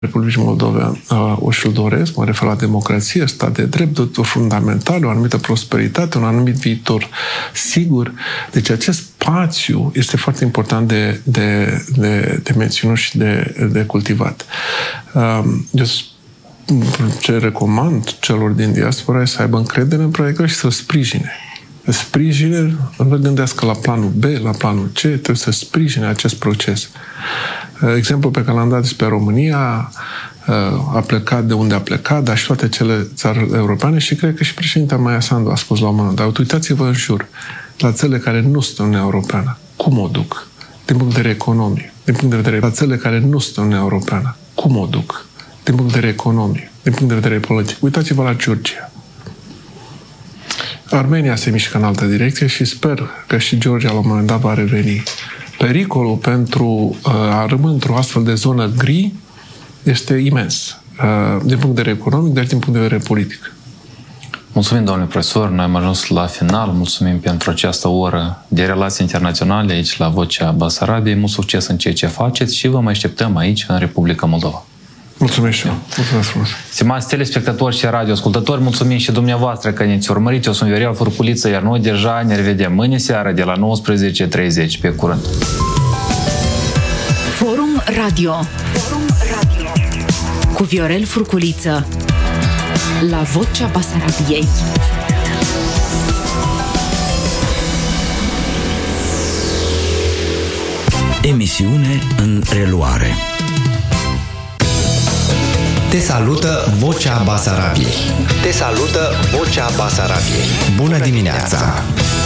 Republicii Moldova își doresc, mă refer la democrație, stat de drept, drepturi fundamentale, o anumită prosperitate, un anumit viitor sigur. Deci acest spațiu este foarte important de menținut și de cultivat. Eu ce recomand celor din diaspora este să aibă încredere în proiectul și să-l sprijine. Sprijine, nu gândească la planul B, la planul C, trebuie să sprijine acest proces. Exemplul pe care l-am dat despre România, a plecat de unde a plecat, dar și toate cele țări europene și cred că și președinta Maia Sandu a spus la un moment dat, dar uitați-vă în jur, la țările care nu sunt în Uniunea Europeană, cum o duc? Din punct de vedere economic, din punct de vedere la țările care nu sunt în Uniunea Europeană, cum o duc? Din punct de vedere economic, din punct de vedere politic. Uitați-vă la Georgia. Armenia se mișcă în altă direcție și sper că și Georgia la un moment dat va reveni. Pericolul pentru a rămâne într-o astfel de zonă gri este imens, din punct de vedere economic, dar și din punct de vedere politic. Mulțumim, domnule profesor, noi am ajuns la final. Mulțumim pentru această oră de relații internaționale aici la Vocea Basarabiei. Mult succes în ceea ce faceți și vă mai așteptăm aici, în Republica Moldova. Mulțumesc și eu. Mulțumesc frumos. Stimați telespectatori și radioascultători, mulțumim și dumneavoastră că ne-ați urmărit. Eu sunt Viorel Furculiță, iar noi deja ne revedem mâine seară de la 19:30. Pe curând! Forum Radio cu Viorel Furculiță la Vocea Basarabiei. Emisiune în reluare. Te salută Vocea Basarabiei. Te salută Vocea Basarabiei. Bună dimineața!